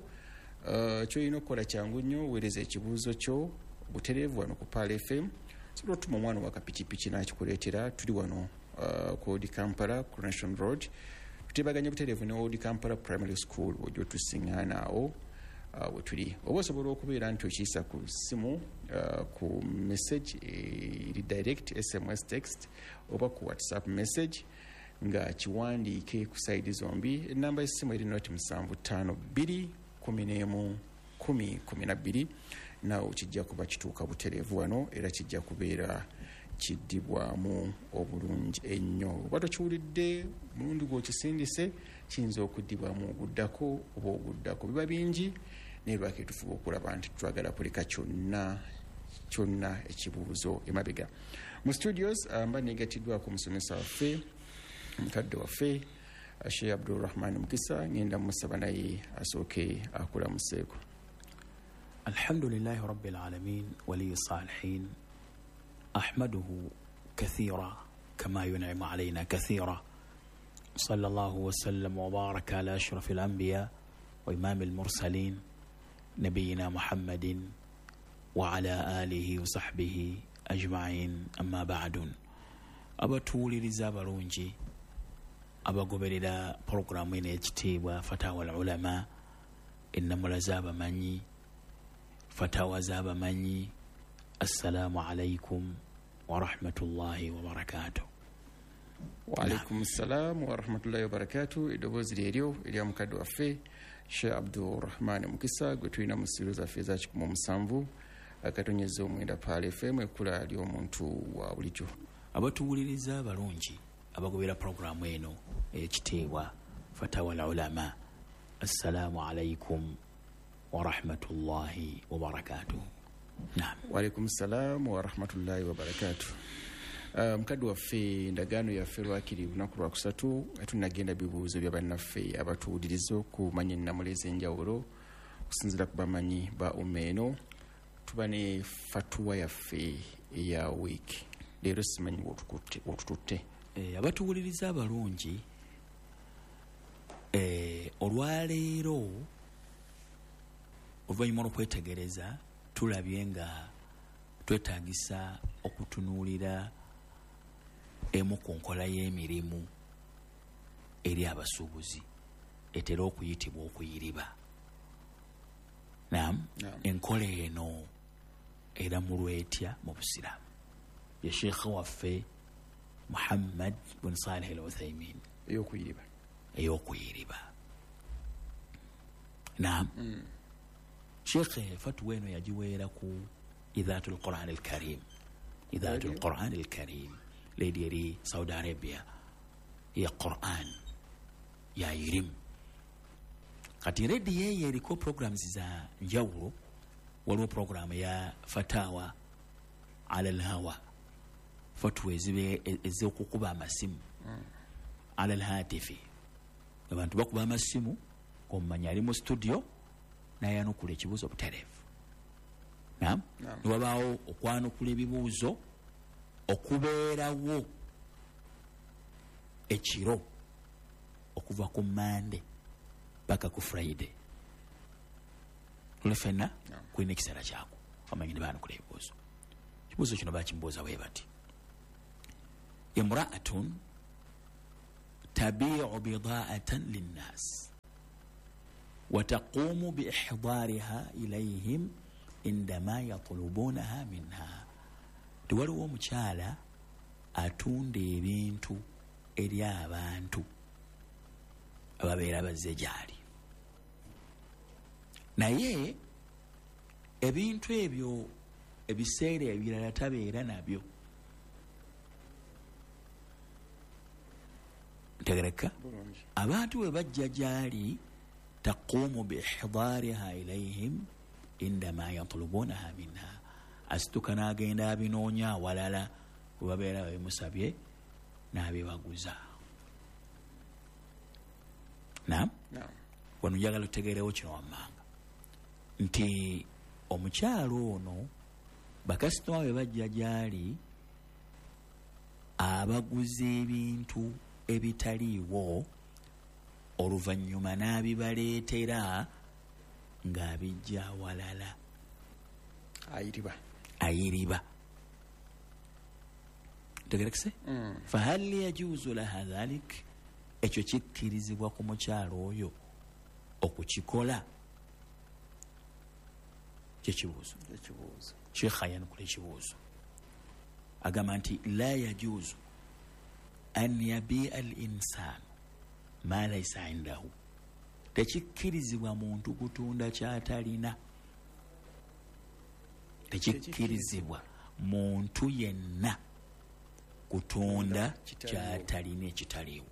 uh, kyolina okukola kyangu nnyo weereza ekibuuzo kyo butereevu wano ku Pala F M sobola otuma omwana wakapikipiki n'akikuleetera. Tuli wano uh, ku Old Kampala Coronation Road tutebaganya butereevu ne Old Kampala Primary School ojja otusiŋŋaanaawo uh, we tuli. Oba osobola okubeera nti okiyisa ku ssimu uh, ku message eri direct S M S text oba ku WhatsApp message nga kiwandiike ku saidi zombi. Ennamba y'essimu eri noti musanvu ttaano bbiri kumi n'emu kumi kumi na bbiri naawe kijja kuba kituuka butereevu wano era kijja kubeera kiddibwamu obulungi ennyo. Oba tokiwulidde mulundi gw'okisindise kiyinza okuddibwamu oguddako oba oguddako biba bingi naye lwaki tufuba okulaba nti twagala kuleka kyonna kyonna ekibuuzo emabega. Mu studios mba negatiddwako omusomesa waffe omutadde waffe Sheikh Abdulrahman Mukisa ngenda musaba naye asooke akulamuseeko. الحمد لله رب العالمين ولي الصالحين أحمده كثيرا كما ينعم علينا كثيرا صلى الله وسلم وبارك على أشرف الأنبياء وإمام المرسلين نبينا محمد وعلى آله وصحبه أجمعين أما بعد أبتولي رزاب رونجي أبقبل إلى برنامج اجتيبا فتاوى العلماء إنما لزاب مني فتاوى زاب مني. السلام عليكم ورحمة الله وبركاته. وعليكم السلام ورحمة الله وبركاته. إدوبوز ريديو اليوم كادو أفي Sheikh Abdulrahman Mukisa gwetulina mu ssiro zaffe eza kikumi mu musanvu akatonyeza omwenda Pala F M ekkula ly'omuntu wa bulijjo. Abatuwuliriza abalungi abagobera puroguramu eno ekiteebwa Fatawa al-Ulama, assalamu alaikum wa rahmatullahi wa barakatuh. Naam. Wa alaikum salam wa rahmatullahi wa barakatuh. Mukadde waffe endagaano yaffe lwakiri lunaku lwakusatu tunagenda bibuuzo bya bannaffe abatuwuliriza okumanya ennamula ez'enjawulo okusinziira ku bamanyi ba umma eno. Tuba ne fatuwa yaffe eya wiiki leero simanyi wotututte. Abatuwuliriza abalungi olwaleero oluvannyuma lw'okwetegereza tulabye nga twetaagisa okutunuulira emu ku nkola y'emirimu eri abasuubuzi etera okuyitibwa okuyiriba. Naam, enkola eno eramulwa etya mu busiraamu? Ye sheekha waffe Muhammad bin Salih al-Uthaymin ey'okuyiriba ey'okuyiriba. Naam, sheekhe fatwa eno yagiweera ku idaatul Qur'an al-Karim, idaatul Qur'an al-Karim lady eri Saudi Arabia ya Qur'an ya yirim. Kati redi yeye eriko programs za njawulo. Waliwo programu ya fatawa ala al-hawa, fatwa ezibe ez'okukuba amasimu ala al-hatifi. Abantu bakuba amasimu ng'omumanya ali mu studio n'ayanukula ekibuuzo butereevu. Naam, ne wabaawo okwanukula ebibuuzo okubeerawo ekiro okuva ku Mande paka ku Friday. Tulefena kulina ekiseera kyako amanyi ne baanukula ebibuuzo. Ekibuuzo kino baakimbuuza bwe bati: imra'atun tabi'u bidaa'atan linnaas wa taqumu bi ihdariha ilayhim indama yatlubunaha minha. Tiwaliwo omukyala atunda ebintu eri abantu ababeera bazze gyali, naye ebintu ebyo ebiseera ebirala tabeera nabyo. Ntegereka? Abantu bwe bajja gyali taqumu bi ihdariha ilayhim indama yatlubunaha minha, asituka n'agenda abinoonya awalala we babeera babimusabye n'abibaguza. Naam, wano njagala otegeerewo kino wammanga nti omukyalo ono bakasitoma bwe bajja gyali abaguza ebintu ebitaliiwo, oluvannyuma n'abibaleetera ng'abijja awalala. ayiriba ayiriba. Tegerekese? Fahal yajuzu laha dhalik, ekyo kikkirizibwa ku mukyalo oyo okukikola? Kyekibuuzo. Sheekha yanukula ekibuuzo agamba nti la yajuzu an yabi'a al-insanu ma laysa indahu, tekikkirizibwa muntu kutunda kyatalina. Tekikkirizibwa muntu yenna kutunda kyatalina ekitaliwo.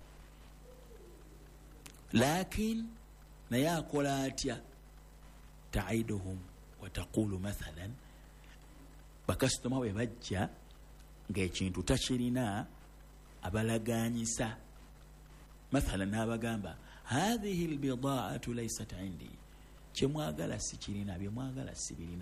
Lakin naye akola atya? Taiduhum wa taqulu mathalan, bakasitoma bwe bajja ng'ekintu takirina abalaganyisa. Mathalan n'abagamba hadhihi albidaa'atu laysat indi, kyemwagala sikirina, byemwagala sibirina.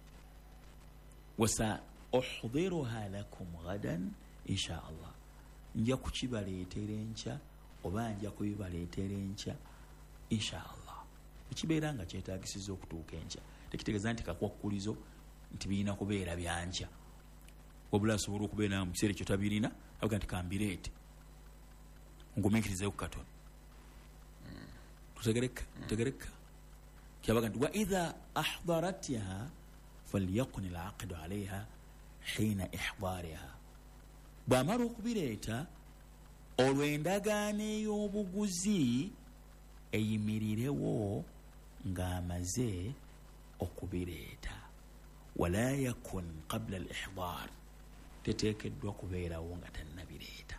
Wasa uhdhiruha lakum ghadan insha Allah, nja kukibaleetera enkya oba nja kubibaleetera enkya insha Allah. Ekibeera nga kyetaagisiza okutuuka enkya tekitegeeza nti kakwakkulizo nti birina kubeera byankya, wabula asobola okubeera mu kiseera ekyo tabirina avuga nti kambireete ngumiikirizeyo ku katono. Tutegereka? Tutegereka? Kyabaga nti wa idha ahdaratha falyakun al-aqdu alayha hina ihdariha, bw'amala okubireeta olwo endagaano ey'obuguzi eyimirirewo ng'amaze okubireeta. Wala yakun qabla al-ihdar, teteekeddwa kubeerawo nga tannabireeta.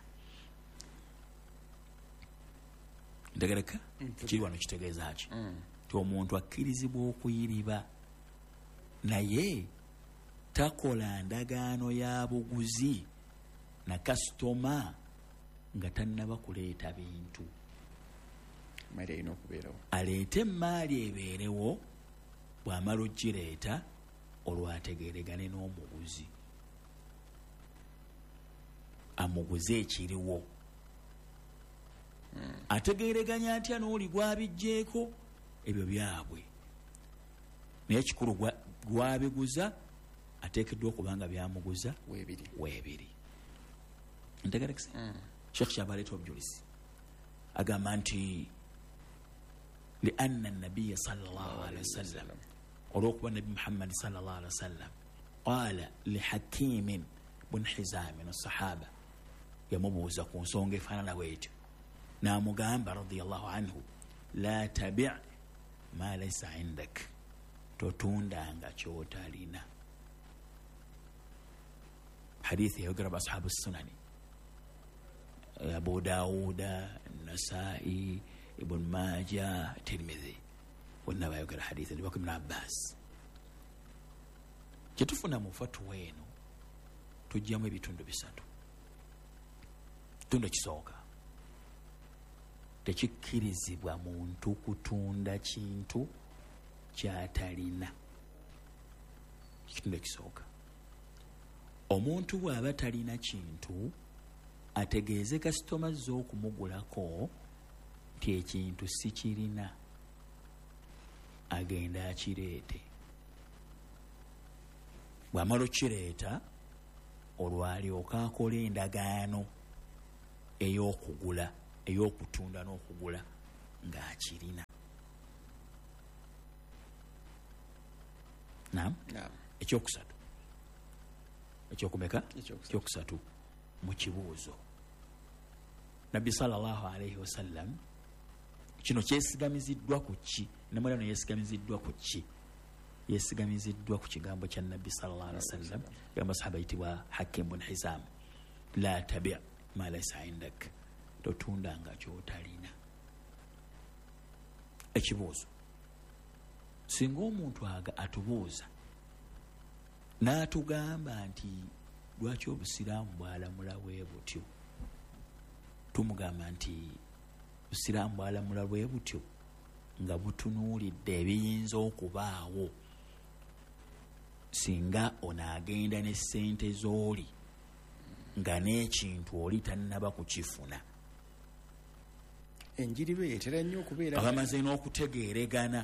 Ntegereka? Kiri wano kitegeeza ki? Ti omuntu akkirizibwa okuyiriba naye takola ndagaano ya buguzi na kasitoma nga tannaba kuleeta bintu. Aleete emmaali ebeerewo, bw'amala ogireeta olwo ategeeregane n'omuguzi amuguze ekiriwo. Ategeereganya atya n'oli gwabijjeeko? Ebyo byabwe, naye ekikulu gwabiguza ateekeddwa okuba nga byamuguza weebiri. ntegerekese Sheikh Shabaleta obujulizi agamba nti lianna nabiya sallallahu alaihi wasallam olwokuba nabi Muhammad sallallahu alaihi wasallam qala lihakimin bun hizamin asahaba yamubuuza ku nsonga efaanana bwetyo n'amugamba radiyallahu anhu la tabi' ma laysa indak totundanga kyotalina hadithi yayogera ba ashabu sunani Abu Dawuda Nasai Ibn Majah Tirmidhi wonna bayogera hadithi libako Ibn Abbas kyetufuna mu fatwa eno tujjamu ebitundu bisatu tunda kisooka tekikkirizibwa muntu kutunda kintu kyatalina kitundu kisooka omuntu bw'aba talina kintu ategeeze kasitoma z'okumugulako nti ekintu si kirina agenda akireete bw'amala okireeta olwalyoka akola endagaano ey'okugula ey'okutunda n'okugula ng'akirina naam ekyokusatu ekyokumeka ekyokusatu mu kibuuzo nabbi sallallahu alaihi wasallam kino kyesigamiziddwa ku ki namulano yesigamiziddwa ku ki yesigamiziddwa ku kigambo kya nabbi sallallahu alaihi wasallam yamba sahaba yitibwa Hakim bun Hizam la tabi' ma laysa indak totundanga kyotalina ekibuuzo singa omuntu aga atubuuza n'atugamba nti lwaki obusiraamu bwalamula bwe butyo tumugamba nti obusiraamu bwalamula bwe butyo nga butunuulidde ebiyinza okubaawo singa onaagenda ne ssente z'oli nga n'ekintu oli tannaba kukifuna enjiri be etera nnyo okubeera abamaze n'okutegeeregana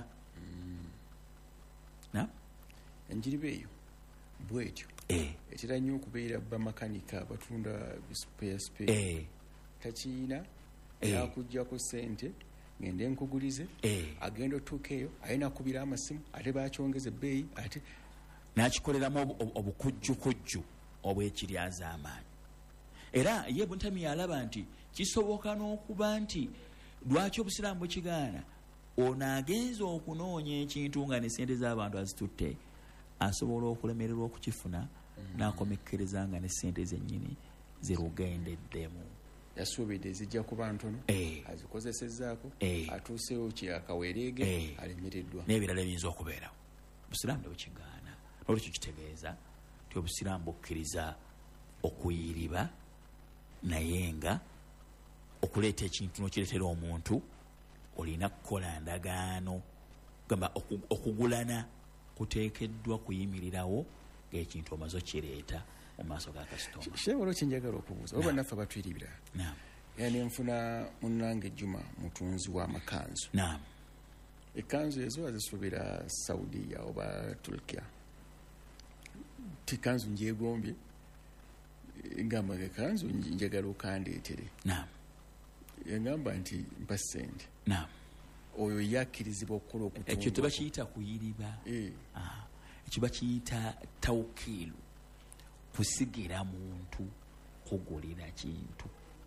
na enjiri be eyo bwetyo etera nnyo okubeera bamakanika abatunda spare spare takiina yakujjako ssente ngende nkugulize agenda otuuka eyo ayina kubira amasimu ate bakyongeza ebbeeyi ate n'akikoleramu obukujjukujju obwekiryaza amaanyi era ye buntami yalaba nti kisoboka n'okuba nti lwaki obusiraamu bwekigaana ono agenza okunoonya ekintu nga ne ssente z'abantu azitutte asobola okulemererwa okukifuna n'akomekkereza nga ne ssente zennyini zirugendeddemu yasuubidde ezijja kuba ntono azikozesezzaako atuusewo kyakawereege alemereddwa n'ebirala ebiyinza okubeerawo obusiraamu bwekigaana nolwekyo kitegeeza nti obusiraamu bukkiriza okuyiriba naye nga okuleeta ekintu n'okireetera omuntu olina kukola ndagaano gamba okugulana kuteekeddwa kuyimirirawo ng'ekintu omaze okireeta mu maaso ga kasitoma kyebalo kyenjagala okubuuza oba naffe abatwiribira yani nfuna munnange Juma mutunzi w'amakanzu ekanzu ezo azisuubira Saudiya oba Turkiya tikanzu njegombye ngamba ekanzu njagala okandeetere yangamba nti mpa ssente oyo yakkirizibwa okukola okutunga ekyo tebakiyita kuyiriba ekyo bakiyita tawkiilu kusigira muntu kugulira kintu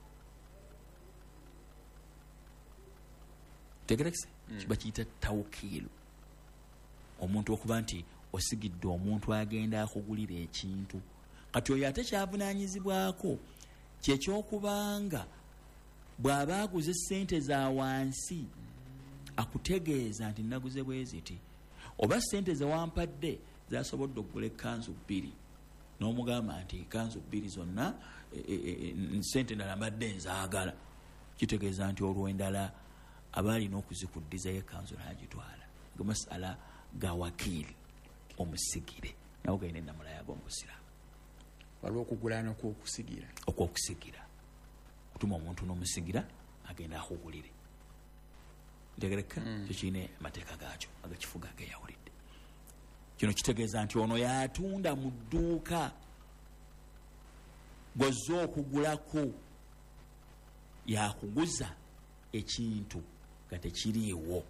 tegerekise kiba kiyita tawkiilu omuntu okuba nti osigidde omuntu agenda akugulira ekintu kati oyo ate kyavunaanyizibwako kyekyokubanga bw'aba aguze ssente za wansi akutegeeza nti naguze bwe ziti oba ssente ze wampadde zasobodde okugula ekkanzu bbiri n'omugamba nti ekkanzu bbiri zonna ssente endala mbadde nzaagala kitegeeza nti olw'endala aba alina okuzikuddizayo ekkanzu n'agitwala gamasala ga wakiiri omusigire nawe galina ennamula yago omubusiraamu waliwo okugulana kwokusigira okwokusigira kutuma omuntu n'omusigira agenda akugulire ntegereka kyo kirina amateeka gaakyo agakifuga ageyawulidde kino kitegeeza nti ono yatunda mu dduuka gozza okugulako yakuguza ekintu nga tekiriiwo.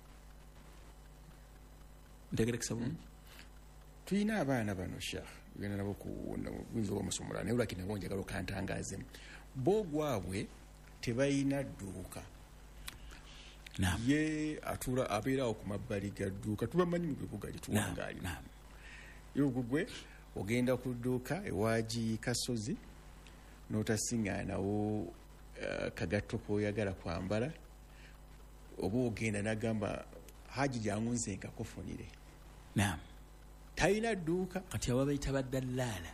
ntegerekesa bulungi. tulina abaana bano sha genda nabo kuyinza obamusomera naye olwaki nabo njagala okantangaazemu bo gwabwe tebalina dduuka ye atuula abeerawo ku mabbali ga dduuka tubamanyi mu bibuga gye tuwangaalimu yogo gwe ogenda ku dduuka ewagi Kasozi n'otasiŋŋaanawo uh, kagatto k'oyagala kwambala oba ogenda n'agamba haji jangu nze nkakufunire. Naam. Talina dduuka. Kati abo bayita baddalaala.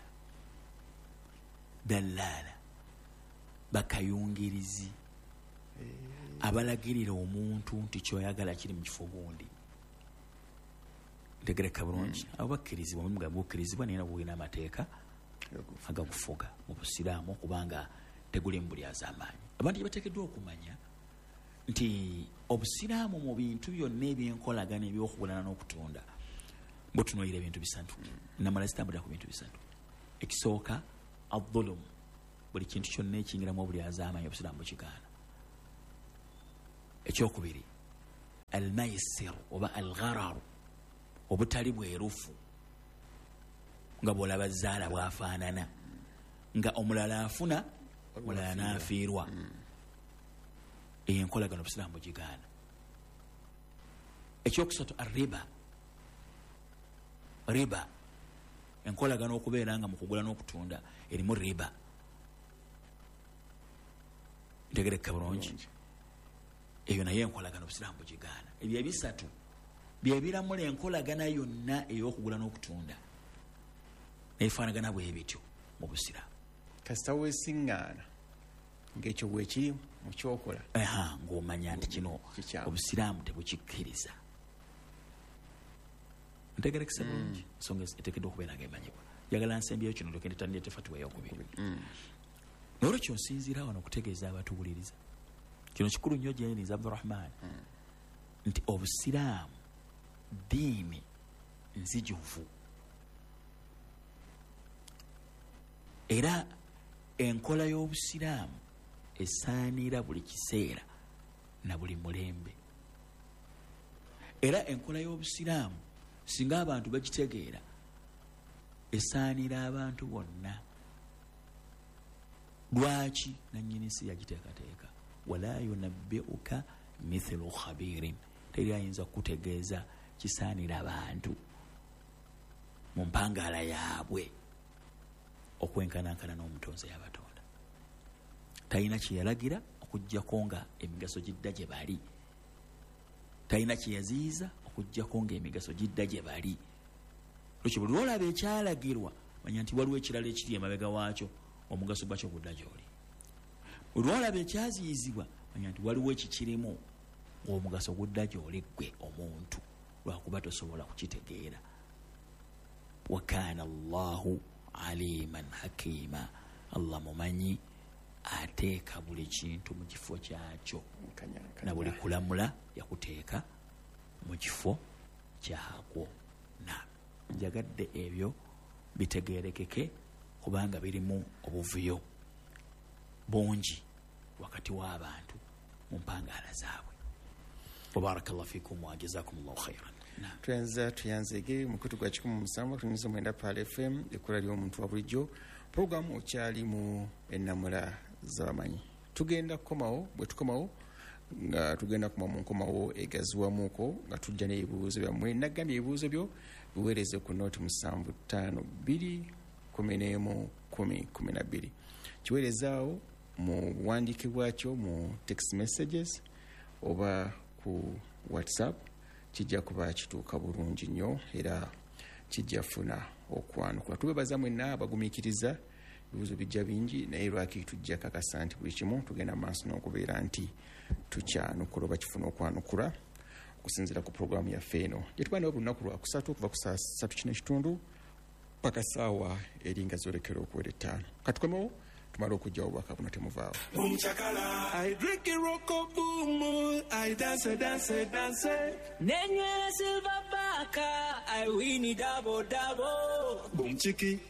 Dalaala. Bakayungirizi. Abalagirira omuntu nti kyoyagala kiri mu kifo gundi. Ntegereka bulungi. Abo bakkirizibwa mu mugambo okkirizibwa naye nabo bulina amateeka agakufuga mu busiraamu kubanga teguli mu buli az'amaanyi. Abantu bateekeddwa okumanya nti obusiraamu mu bintu byonna ebyenkolagana ebyokugulana n'okutunda butunuulira ebintu bisatu. Namala zitambulira ku bintu bisatu. Ekisooka adh-dhulum, buli kintu kyonna ekiyingiramu obuli az'amaanyi obusiraamu bukigaana. Ekyokubiri al-maisir oba al-ghararu, obutali bwerufu nga bw'olaba zzaala bw'afaanana nga omulala afuna omulala n'afiirwa. Enkolagano obusiraamu bugigaana. Ekyokusatu arriba, riba, enkolagano okubeera nga mu kugula n'okutunda erimu riba. Ntegereka bulungi. Eyo naye enkolagano obusiraamu bugigaana. Ebyo ebisatu bye biramula enkolagana yonna ey'okugula n'okutunda neefaanagana bwe bityo mu busiraamu. Kasita weesiŋŋaana ng'ekyo bwekiri mu kyokola aha ng'omanya nti kino obusiraamu tebukikkiriza. Ntegerekesa bulungi ensonga eteekeddwa okubeera ng'emanyibwa. Njagala nsembyeyo kino ndyoke ndetandete fatuwa ey'okubiri. N'olwekyo nsinziira wano okutegeeza abatuwuliriza kino kikulu nnyo gyeyiniza Abdurrahman nti obusiraamu ddiini nzijuvu era enkola y'obusiraamu esaanira buli kiseera na buli mulembe. Era enkola y'obusiraamu singa abantu bagitegeera esaanira abantu bonna. Lwaki nannyini nsi yagiteekateeka? Wala yunabbi'uka mithlu khabirin, teri ayinza kutegeeza kisaanira abantu mu mpangaala yaabwe okwenkanankana n'omutonzi y'abatonda. Talina kye yalagira okuggyako nga emigaso gidda gye bali. Talina kye yaziyiza okuggyako nga emigaso gidda gye bali. Lwekyo buli lwolaba ekyalagirwa manya nti waliwo ekirala ekiri emabega waakyo omugaso gwakyo gudda gy'oli. Buli lwolaba ekyaziyizibwa manya nti waliwo ekikirimu ng'omugaso gudda gy'oli ggwe omuntu lwakuba tosobola kukitegeera. Wa kaana Allahu aliman hakima, Allah mumanyi ateeka buli kintu mu kifo kyakyo na buli kulamula yakuteeka mu kifo kyakwo. Na njagadde ebyo bitegeerekeke kubanga birimu obuvuyo bungi wakati w'abantu mu mpangaala zaabwe. Wabarakallahu fikum wa jazakumullahu khairan. Tuyanza tuyanzege mukutu gwa kikumu musanvu tunyuza mwenda Pal F M ekula ly'omuntu wa bulijjo. Programu okyali mu ennamula z'abamanyi. Tugenda kukomawo bwe tukomawo nga tugenda kuma mu nkomawo egaziwamuuko nga tujja n'ebibuuzo byammwe. Nagambye ebibuuzo byo biweereze ku nooti musanvu ttaano bbiri kumi n'emu kumi kumi na bbiri. Kiweerezaawo mu buwandiike bwakyo mu text messages oba ku WhatsApp. Kijja kuba kituuka bulungi nnyo era kijja funa okwanukula. Tubebaza mwenna abagumiikiriza ebibuuzo bijja bingi naye lwaki tujja kakasa nti buli kimu tugenda maaso n'okubeera nti tukyanukula oba kifuna okwanukula okusinziira ku puroguramu yaffe eno gye tuba nayo bulunaku lwakusatu okuva ku saa ssatu kina ekitundu paka saawa eringa zolekera okuwera ettaano. Katukomewo tumala okujjawo obwaka buno temuvaawo. I drink a rock boom, I dance, dance, dance. Nenywera silver baka, I win it double double. Boom chiki.